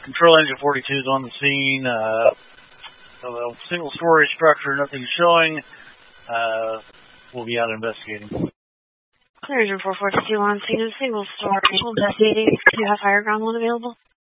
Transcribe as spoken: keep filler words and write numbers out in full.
Control Engine forty-two is on the scene. Uh, a single story structure, nothing showing. Uh, we'll be out investigating. Clear Engine four forty-two on scene, a single story. Investigating. Do you have higher ground one available?